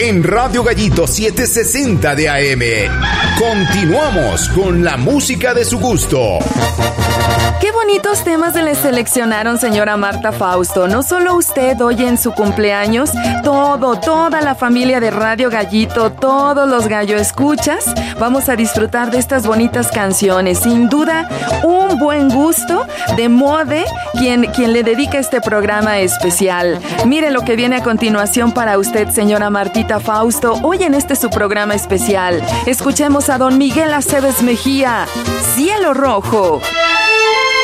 en Radio Gallito 760 de AM. Continuamos con la música de su gusto. Qué bonitos temas se le seleccionaron, señora Marta Fausto. No solo usted hoy en su cumpleaños, toda la familia de Radio Gallito, todos los gallo escuchas, vamos a disfrutar de estas bonitas canciones. Sin duda, un buen gusto de Mode, quien le dedica este programa especial. Mire lo que viene a continuación para usted, señora Martita Fausto, hoy en este su programa especial. Escuchemos a don Miguel Aceves Mejía, Cielo Rojo.